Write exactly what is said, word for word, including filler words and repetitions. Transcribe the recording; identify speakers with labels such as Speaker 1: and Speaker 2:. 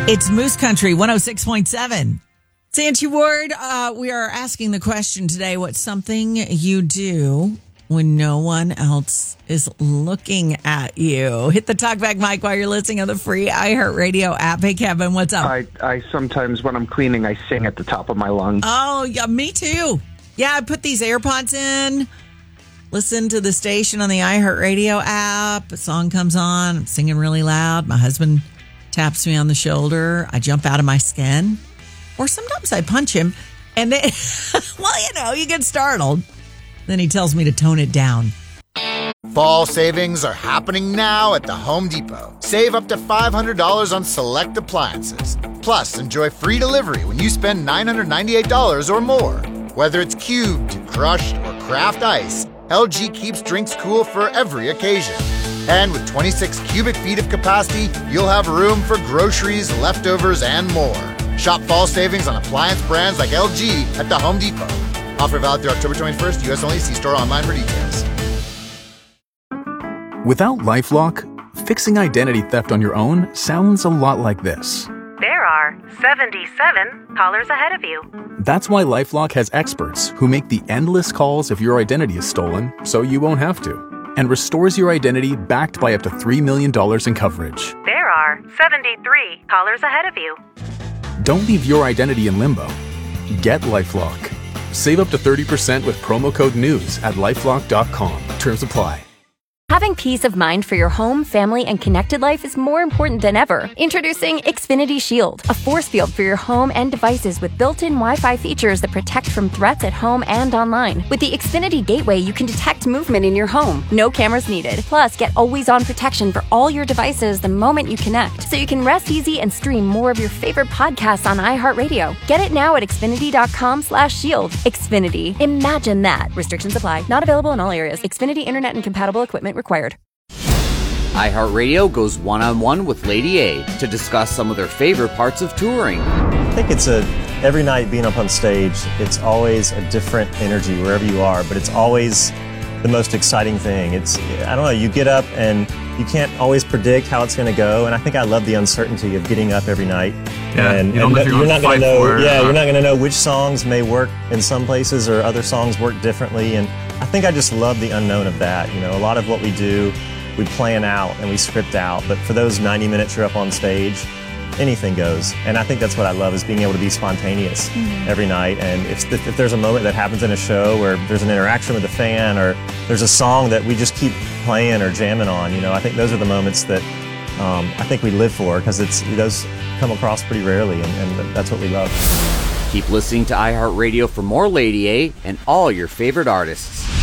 Speaker 1: It's Moose Country one oh six point seven. Sanchi Ward, uh, we are asking the question today, what's something you do when no one else is looking at you? Hit the talkback mic while you're listening on the free iHeartRadio app. Hey, Kevin, what's up?
Speaker 2: I, I sometimes, when I'm cleaning, I sing at the top of my lungs.
Speaker 1: Oh, yeah, me too. Yeah, I put these AirPods in, listen to the station on the iHeartRadio app. A song comes on, I'm singing really loud. My husband taps me on the shoulder. I jump out of my skin. Or sometimes I punch him. And then, well, you know, you get startled. Then he tells me to tone it down.
Speaker 3: Fall savings are happening now at the Home Depot. Save up to five hundred dollars on select appliances. Plus, enjoy free delivery when you spend nine hundred ninety-eight dollars or more. Whether it's cubed, crushed, or craft ice, L G keeps drinks cool for every occasion. And with twenty-six cubic feet of capacity, you'll have room for groceries, leftovers, and more. Shop fall savings on appliance brands like L G at the Home Depot. Offer valid through October twenty-first, U S only. See store online for details.
Speaker 4: Without LifeLock, fixing identity theft on your own sounds a lot like this.
Speaker 5: There are seventy-seven callers ahead of you.
Speaker 4: That's why LifeLock has experts who make the endless calls if your identity is stolen, so you won't have to, and restores your identity backed by up to three million dollars in coverage.
Speaker 5: There are seventy-three callers ahead of you.
Speaker 4: Don't leave your identity in limbo. Get LifeLock. Save up to thirty percent with promo code NEWS at lifelock dot com. Terms apply.
Speaker 6: Having peace of mind for your home, family, and connected life is more important than ever. Introducing Xfinity Shield, a force field for your home and devices with built-in Wi-Fi features that protect from threats at home and online. With the Xfinity Gateway, you can detect movement in your home. No cameras needed. Plus, get always-on protection for all your devices the moment you connect, so you can rest easy and stream more of your favorite podcasts on iHeartRadio. Get it now at Xfinity dot com slash shield. Xfinity. Imagine that. Restrictions apply. Not available in all areas. Xfinity Internet and compatible equipment required.
Speaker 7: iHeartRadio goes one-on-one with Lady A to discuss some of their favorite parts of touring.
Speaker 8: I think it's a, every night being up on stage, it's always a different energy wherever you are, but it's always the most exciting thing. It's, I don't know, you get up and you can't always predict how it's going to go, and I think I love the uncertainty of getting up every night.
Speaker 9: Yeah,
Speaker 8: and,
Speaker 9: you don't
Speaker 8: and
Speaker 9: know if you're,
Speaker 8: you're not going to know.
Speaker 9: it,
Speaker 8: Yeah,
Speaker 9: or,
Speaker 8: you're not going to know which songs may work in some places or other songs work differently, and I think I just love the unknown of that. You know, a lot of what we do, we plan out and we script out, but for those ninety minutes you're up on stage, anything goes. And I think that's what I love, is being able to be spontaneous mm-hmm. every night. And if, if there's a moment that happens in a show where there's an interaction with a fan, or there's a song that we just keep playing or jamming on, you know, I think those are the moments that um, I think we live for, because it's those come across pretty rarely, and, and that's what we love.
Speaker 7: Keep listening to iHeartRadio for more Lady A and all your favorite artists.